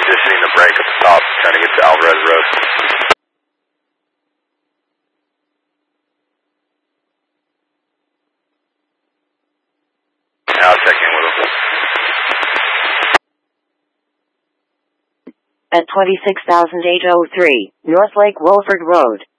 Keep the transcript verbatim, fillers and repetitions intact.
transitioning the brake at the top, trying to get to Alvarez Road. I'll check in with him. At twenty-six thousand eight hundred three, North Lake Wolford Road.